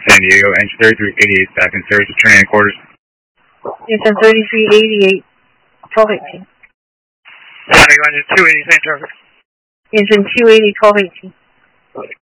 San Diego, engine 3388, back in service, training quarters. Engine 3388, 1218. San Diego, engine 280, same target. Engine 280, 1218.